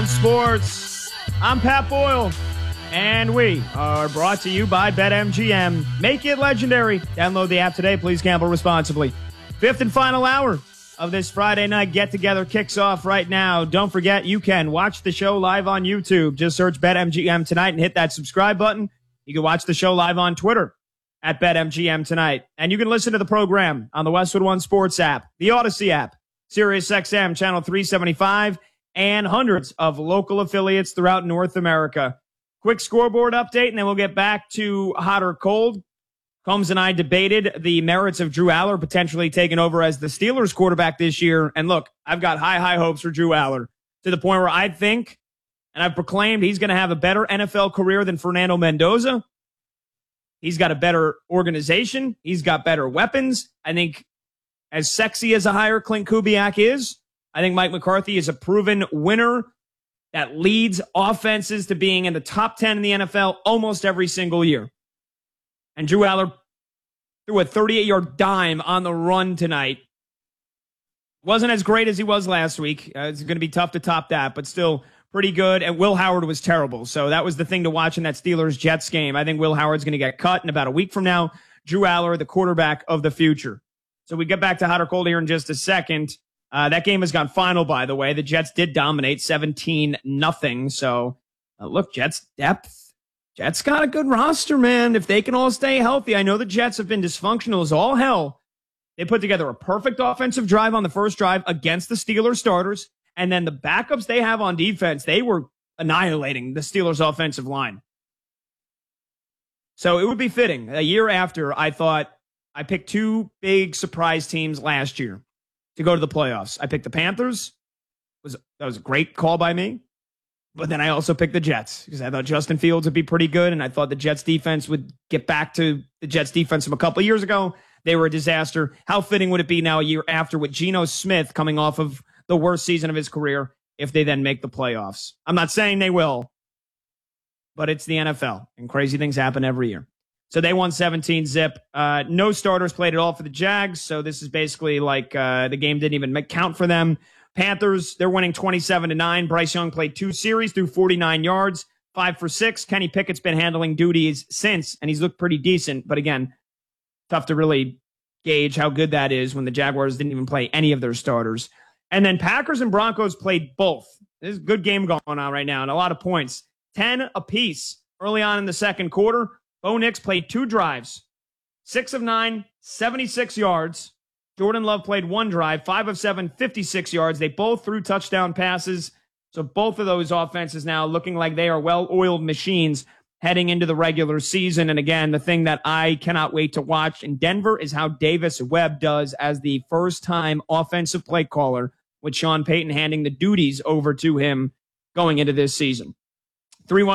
One Sports. I'm Pat Boyle, and we are brought to you by BetMGM. Make it legendary. Download the app today. Please gamble responsibly. Fifth and final hour of this Friday night get-together kicks off right now. Don't forget, you can watch the show live on YouTube. Just search BetMGM Tonight and hit that subscribe button. You can watch the show live on Twitter at BetMGM Tonight. And you can listen to the program on the Westwood One Sports app, the Odyssey app, SiriusXM Channel 375, and hundreds of local affiliates throughout North America. Quick scoreboard update, and then we'll get back to hot or cold. Combs and I debated the merits of Drew Aller potentially taking over as the Steelers quarterback this year. And look, I've got high hopes for Drew Aller to the point where I think, and I've proclaimed, he's going to have a better NFL career than Fernando Mendoza. He's got a better organization. He's got better weapons. I think as sexy as a hire Clint Kubiak is, I think Mike McCarthy is a proven winner that leads offenses to being in the top 10 in the NFL almost every single year. And Drew Aller threw a 38-yard dime on the run tonight. Wasn't as great as he was last week. It's going to be tough to top that, but still pretty good. And Will Howard was terrible. So that was the thing to watch in that Steelers-Jets game. I think Will Howard's going to get cut in about a week from now. Drew Aller, the quarterback of the future. So we get back to hot or cold here in just a second. That game has gone final, by the way. The Jets did dominate 17-0. So, look, Jets depth. Jets got a good roster, man. If they can all stay healthy. I know the Jets have been dysfunctional as all hell. They put together a perfect offensive drive on the first drive against the Steelers starters. And then the backups they have on defense, they were annihilating the Steelers offensive line. So it would be fitting. A year after, I thought I picked two big surprise teams last year to go to the playoffs. I picked the Panthers. That was a great call by me. But then I also picked the Jets because I thought Justin Fields would be pretty good, and I thought the Jets defense would get back to the Jets defense from a couple of years ago. They were a disaster. How fitting would it be now a year after with Geno Smith coming off of the worst season of his career if they then make the playoffs? I'm not saying they will, but it's the NFL, and crazy things happen every year. So they won 17-zip. No starters played at all for the Jags, so this is basically like the game didn't even count for them. Panthers, they're winning 27-9. Bryce Young played 2 series, threw 49 yards, 5 for 6. Kenny Pickett's been handling duties since, and he's looked pretty decent. But again, tough to really gauge how good that is when the Jaguars didn't even play any of their starters. And then Packers and Broncos played both. There's a good game going on right now and a lot of points. 10 apiece early on in the second quarter. Bo Nix played 2 drives, 6 of 9, 76 yards. Jordan Love played 1 drive, 5 of 7, 56 yards. They both threw touchdown passes. So both of those offenses now looking like they are well-oiled machines heading into the regular season. And again, the thing that I cannot wait to watch in Denver is how Davis Webb does as the first-time offensive play caller, with Sean Payton handing the duties over to him going into this season. 3-1.